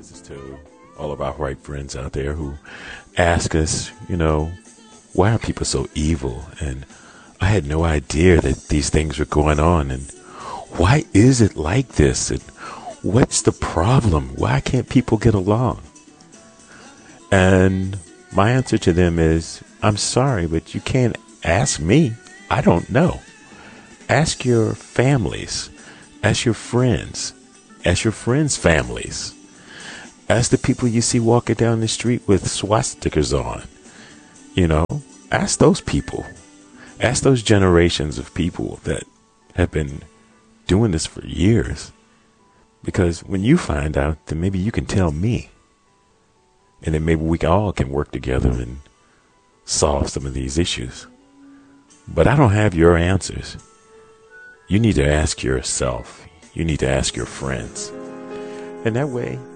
This is to all of our white friends out there who ask us, why are people so evil? And I had no idea that these things were going on. And why is it like this? And what's the problem? Why can't people get along? And my answer to them is, I'm sorry, but you can't ask me. I don't know. Ask your families. Ask your friends. Ask your friends' families. Ask the people you see walking down the street with swastikas on. Ask those people. Ask those generations of people that have been doing this for years. Because when you find out, then maybe you can tell me. And then maybe we all can work together and solve some of these issues. But I don't have your answers. You need to ask yourself. You need to ask your friends. And that way,